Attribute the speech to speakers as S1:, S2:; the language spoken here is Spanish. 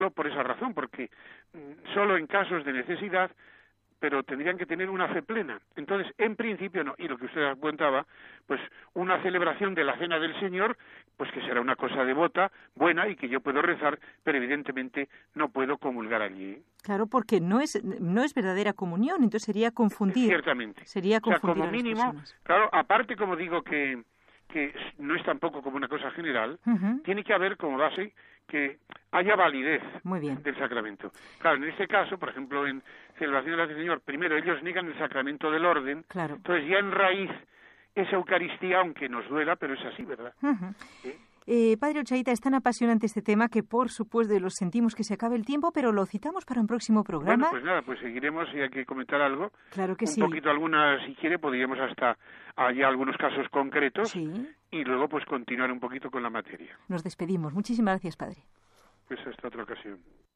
S1: hacerlo por esa razón, porque solo en casos de necesidad, pero tendrían que tener una fe plena. Entonces, en principio no. Y lo que usted apuntaba, pues una celebración de la Cena del Señor, pues que será una cosa devota, buena, y que yo puedo rezar, pero evidentemente no puedo comulgar allí.
S2: Claro, porque no es verdadera comunión, entonces sería confundir.
S1: Ciertamente.
S2: Sería confundir
S1: como mínimo, claro, aparte, como digo, que no es tampoco como una cosa general, tiene que haber como base que haya validez del sacramento. Claro, en este caso, por ejemplo, en celebración de la Cena del Señor, primero ellos niegan el sacramento del orden, entonces ya en raíz esa Eucaristía, aunque nos duela, pero es así, ¿verdad?
S2: Padre Ochaíta, es tan apasionante este tema que por supuesto lo sentimos que se acabe el tiempo, pero lo citamos para un próximo programa.
S1: Bueno, pues nada, pues seguiremos y hay que comentar algo.
S2: Claro que sí.
S1: Un poquito algunas, si quiere, podríamos hasta allá algunos casos concretos y luego pues continuar un poquito con la materia.
S2: Nos despedimos. Muchísimas gracias, Padre.
S1: Pues hasta otra ocasión.